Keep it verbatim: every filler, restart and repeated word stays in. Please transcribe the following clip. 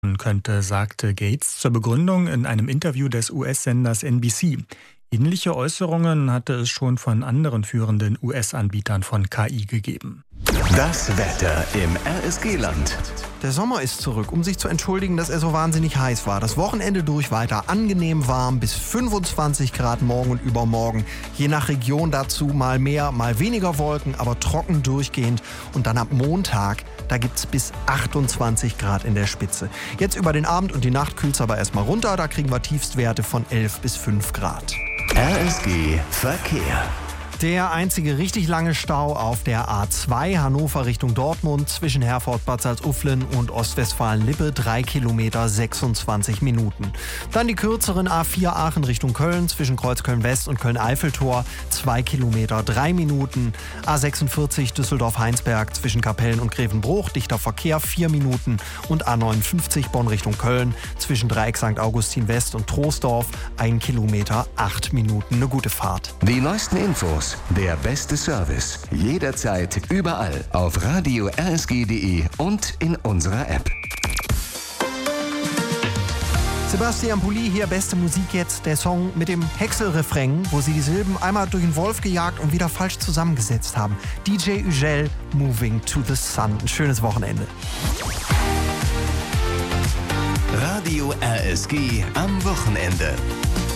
könnte, sagte Gates zur Begründung in einem Interview des U S-Senders N B C. Ähnliche Äußerungen hatte es schon von anderen führenden U S-Anbietern von K I gegeben. Das Wetter im R S G-Land. Der Sommer ist zurück, um sich zu entschuldigen, dass er so wahnsinnig heiß war. Das Wochenende durch weiter angenehm warm, bis fünfundzwanzig Grad morgen und übermorgen. Je nach Region dazu mal mehr, mal weniger Wolken, aber trocken durchgehend. Und dann ab Montag, da gibt's bis achtundzwanzig Grad in der Spitze. Jetzt über den Abend und die Nacht kühlt's aber erstmal runter. Da kriegen wir Tiefstwerte von elf bis fünf Grad. R S G Verkehr. Der einzige richtig lange Stau auf der A zwei Hannover Richtung Dortmund zwischen Herford, Bad Salzuflen und Ostwestfalen-Lippe, drei Kilometer, sechsundzwanzig Minuten. Dann die kürzeren A vier Aachen Richtung Köln zwischen Kreuzköln-West und Köln-Eiffeltor, zwei Kilometer, drei Minuten. A sechsundvierzig Düsseldorf-Heinsberg zwischen Kapellen und Grevenbruch, dichter Verkehr, vier Minuten. Und A neunundfünfzig Bonn Richtung Köln zwischen Dreieck Sankt Augustin West und Troisdorf, ein Kilometer, acht Minuten. Eine gute Fahrt. Die neuesten Infos, der beste Service, jederzeit, überall auf radio r s g punkt d e und in unserer App. Sebastian Pulli hier, beste Musik jetzt, der Song mit dem Häcksel-Refrain, wo sie die Silben einmal durch den Wolf gejagt und wieder falsch zusammengesetzt haben. D J Ugel, Moving to the Sun. Ein schönes Wochenende. Radio R S G am Wochenende.